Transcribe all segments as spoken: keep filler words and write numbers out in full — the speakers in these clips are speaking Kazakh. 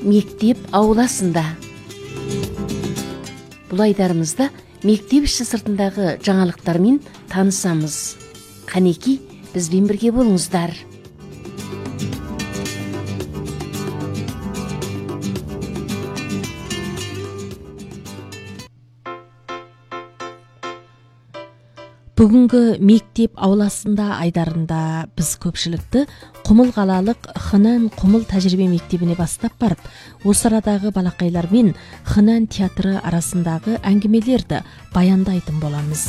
мектеп ауласында. Бұл айдарымызда мектеп іші сыртындағы жаңалықтармен танысамыз. Қанеки, бізбен бірге болыңыздар. Бүгінгі мектеп ауласында айдарында біз көпшілікті Құмыл қалалық Хынан Құмыл тәжірибе мектебіне бастап барып, осы арадағы балақайлар мен Хынан театры арасындағы әңгімелерді баяндайтын боламыз.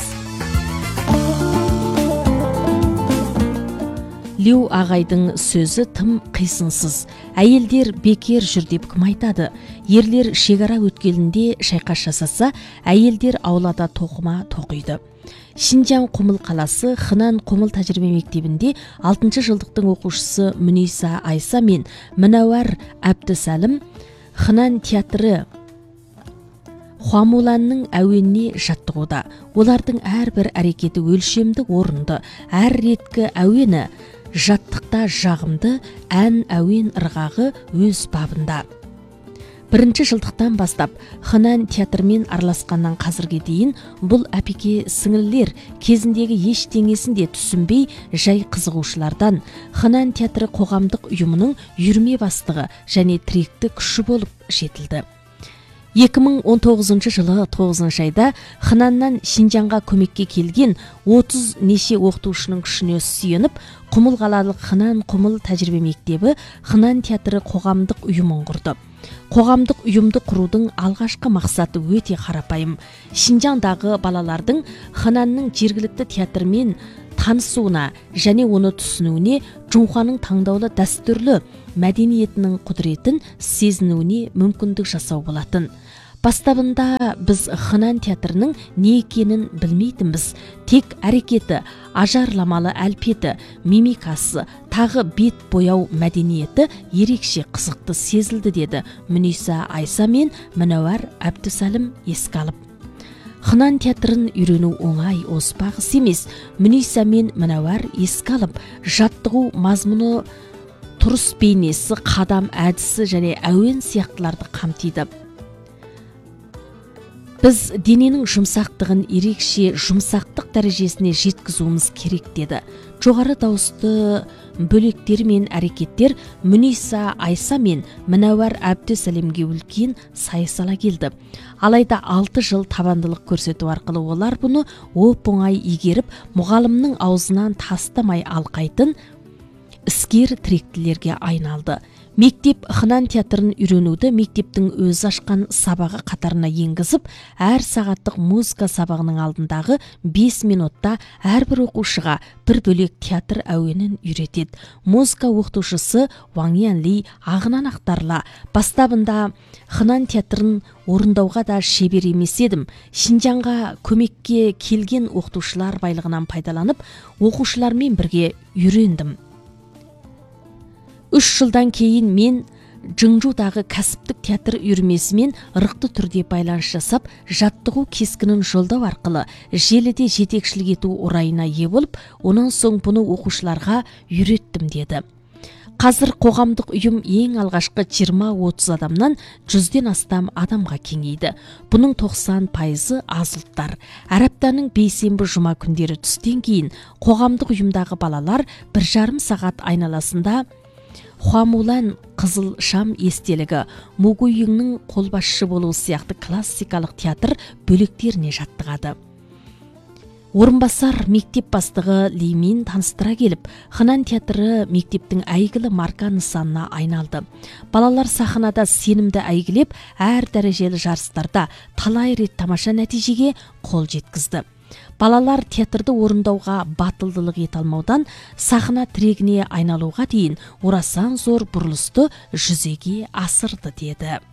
Леу ағайдың сөзі тым қисынсыз. Әйелдер бекер жүр деп кім айтады? Ерлер шекара өткелінде шайқас жасаса, әйелдер аулада тоқыма тоқиды. Шинжаң Құмыл қаласы Хынан Құмыл тәжірибе мектебінде алтыншы жылдықтың оқушысы Мүниса Айса мен Мінәуәр Әбдісәлім Хынан театры Хуамуланның әуеніне жаттығуда. Олардың әрбір әрекеті өлшемді, орынды, әр реткі әуені жаттықта жағымды, ән әуен ырғағы өз бабында. Бірінші жылдықтан бастап Хынан театрмен араласқаннан қазірге дейін бұл әпеке сіңілілер кезіндегі ештеңесін де түсінбей жай қызығушылардан Хынан театры қоғамдық ұйымының үйірме бастығы және тіректі күші болып жетілді. екі мың он тоғызыншы жылы тоғызыншы айда Хынаннан Шинжаңға көмекке келген отыз неше оқытушының күшіне сүйеніп, Құмыл қалалық Хынан Құмыл тәжірибе мектебі Хынан театры қоғамдық ұйымын құрды. Қоғамдық ұйымды құрудың алғашқы мақсаты өте қарапайым. Шинжаңдағы балалардың Хынанның жергілікті театрмен танысуына және оны түсінуіне, Жунханың таңдаулы дәстүрлі мәдениетінің құдіретін сезінуіне мүмкіндік жасау болатын. Бастабында біз Хынан театрының не екенін білмейтінбіз. Тек әрекеті, ажарламалы әлпеті, мимикасы, тағы бет бояу мәдениеті ерекше қызықты сезілді, деді Мүниса Айса мен Мінәуәр Әбдісәлім еске алып. Хынан театрын үйрену оңай, оспағыс емес. Мүниса мен Мінәуәр еске алып, жаттығу мазмұны тұрыс бейнесі, қадам әдісі және әуен сияқтыларды қамтиды. Біз дененің жұмсақтығын ерекше жұмсақтық дәрежесіне жеткізуіміз керек, деді. Жоғары дауысты бөлектер мен әрекеттер Мүниса Айса мен Мінәуәр Әбдісәлемге үлкен сайысала келді. Алайда алты жыл табандылық көрсету арқылы олар бұны оп-оңай игеріп, мұғалімнің аузынан тастамай алқайтын іскер тіректілерге айналды. Мектеп Хынан театрын үйренуді мектептің өз ашқан сабағы қатарына енгізіп, әр сағаттық музыка сабағының алдындағы бес минутта әрбір оқушыға бір бөлек театр әуенін үйретеді. Музыка оқытушысы Ваң Янли ағынан ақтарла. Бастабында Хынан театрын орындауға да шебер емес едім. Шинжаңға көмекке келген оқытушылар байлығынан пайдаланып, оқушылармен бірге үйрендім. Үш жылдан кейін мен Жыңжудағы кәсіптік театр үйірмесімен ырықты түрде байланыс жасап, жаттығу кескінін жолдау арқылы желіде жетекшілік ету орайына ие болып, онан соң бұны оқушыларға үйреттім, деді. Қазір қоғамдық ұйым ең алғашқы жиырма отыз адамнан жүзден астам адамға кеңейді. Бұның тоқсан пайызы аз ұлттар. Әр аптаның бейсенбі жұма күндері түстен кейін қоғамдық ұйымдағы балалар бір жарым сағат айналасында Хуамулан қызыл шам естелігі, Мугуйыңның қолбасшы болуы сияқты классикалық театр бөлектеріне жаттығады. Орынбасар мектеп бастығы Лимин таныстыра келіп, Хынан театры мектептің әйгілі марка нысанына айналды. Балалар сахнада сенімді әйгілеп, әр дәрежелі жарыстарда талай рет тамаша нәтижеге қол жеткізді. Балалар театрды орындауға батылдылық ете алмаудан сахна тірегіне айналуға дейін орасан зор бұрылысты жүзеге асырды, деді.